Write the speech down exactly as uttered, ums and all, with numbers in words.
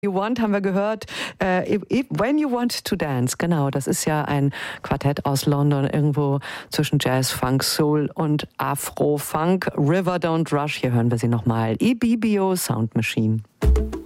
You Want haben wir gehört, äh, When You Want to Dance, genau, das ist ja ein Quartett aus London, irgendwo zwischen Jazz, Funk, Soul und Afro-Funk. River Don't Rush, hier hören wir sie nochmal, Ibibio Sound Machine.